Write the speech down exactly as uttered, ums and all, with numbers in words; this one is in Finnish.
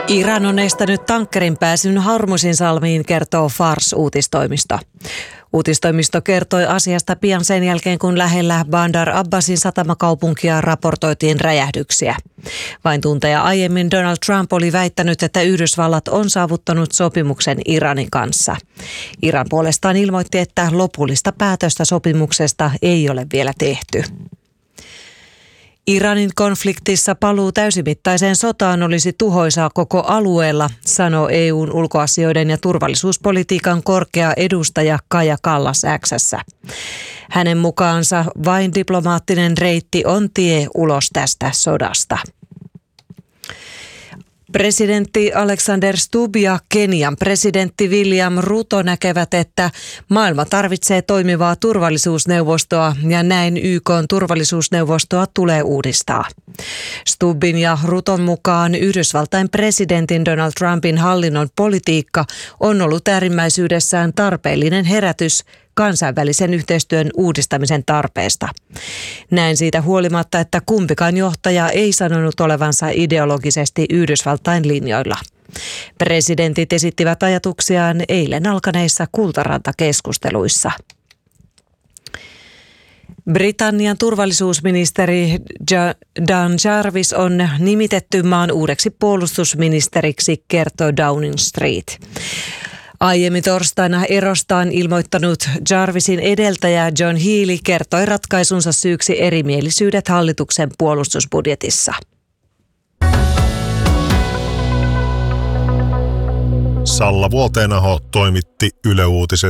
Iran on estänyt tankkerin pääsyn Hormuzin salmiin, kertoo Fars-uutistoimisto. Uutistoimisto kertoi asiasta pian sen jälkeen, kun lähellä Bandar Abbasin satamakaupunkia raportoitiin räjähdyksiä. Vain tunteja aiemmin Donald Trump oli väittänyt, että Yhdysvallat on saavuttanut sopimuksen Iranin kanssa. Iran puolestaan ilmoitti, että lopullista päätöstä sopimuksesta ei ole vielä tehty. Iranin konfliktissa paluu täysimittaiseen sotaan olisi tuhoisaa koko alueella, sanoo E U:n ulkoasioiden ja turvallisuuspolitiikan korkea edustaja Kaja Kallas X:ssä. Hänen mukaansa vain diplomaattinen reitti on tie ulos tästä sodasta. Presidentti Alexander Stubb ja Kenian presidentti William Ruto näkevät, että maailma tarvitsee toimivaa turvallisuusneuvostoa ja näin Y K:n turvallisuusneuvostoa tulee uudistaa. Stubbin ja Ruton mukaan Yhdysvaltain presidentin Donald Trumpin hallinnon politiikka on ollut äärimmäisyydessään tarpeellinen herätys kansainvälisen yhteistyön uudistamisen tarpeesta. Näin siitä huolimatta, että kumpikaan johtaja ei sanonut olevansa ideologisesti Yhdysvaltain linjoilla. Presidentit esittivät ajatuksiaan eilen alkaneissa kultaranta-keskusteluissa. Britannian turvallisuusministeri Dan Jarvis on nimitetty maan uudeksi puolustusministeriksi, kertoo Downing Street. Aiemmin torstaina erostaan ilmoittanut Jarvisin edeltäjä John Healey kertoi ratkaisunsa syyksi erimielisyydet hallituksen puolustusbudjetissa. Salla Vuoteenaho toimitti Yle Uutiset.